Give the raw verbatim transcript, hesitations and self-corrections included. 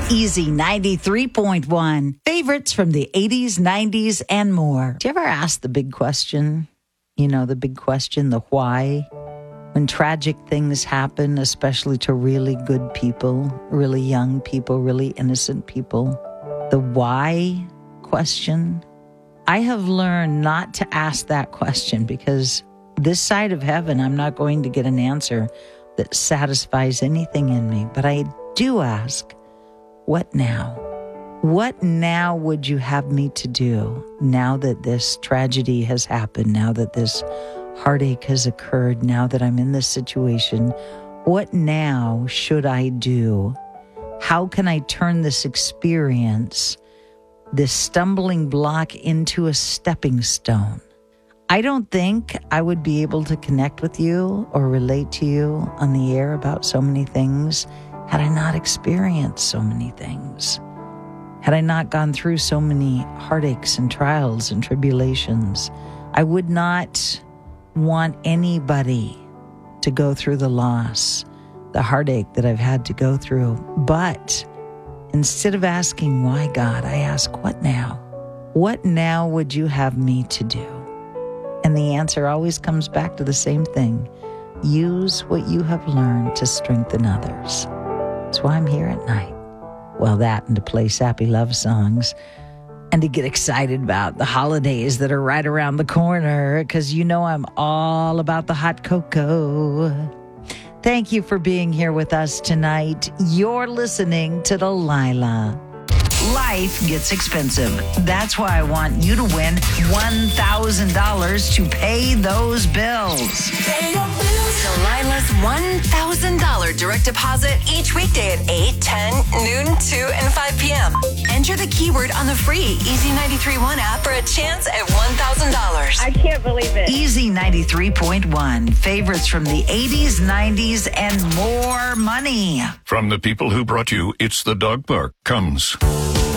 Easy ninety-three point one. Favorites from the eighties, nineties, and more. Do you ever ask the big question? You know, the big question, the why? When tragic things happen, especially to really good people, really young people, really innocent people. The why question? I have learned not to ask that question because this side of heaven, I'm not going to get an answer that satisfies anything in me. But I do ask, what now? What now would you have me to do now that this tragedy has happened, now that this heartache has occurred, now that I'm in this situation? What now should I do? How can I turn this experience, this stumbling block, into a stepping stone? I don't think I would be able to connect with you or relate to you on the air about so many things had I not experienced so many things. Had I not gone through so many heartaches and trials and tribulations. I would not want anybody to go through the loss, the heartache that I've had to go through. But instead of asking why, God, I ask, what now? What now would you have me to do? And the answer always comes back to the same thing. Use what you have learned to strengthen others. That's why I'm here at night. Well, that and to play sappy love songs and to get excited about the holidays that are right around the corner, because you know I'm all about the hot cocoa. Thank you for being here with us tonight. You're listening to Delilah. Life gets expensive. That's why I want you to win one thousand dollars to pay those bills. Pay your bills. Delilah's one thousand dollars direct deposit each weekday at eight, ten, noon, two, and five p.m. Enter the keyword on the free Easy ninety-three point one app for a chance at one thousand dollars. I can't believe it. Easy ninety-three point one. Favorites from the eighties, nineties, and more money. From the people who brought you It's the Dog Park comes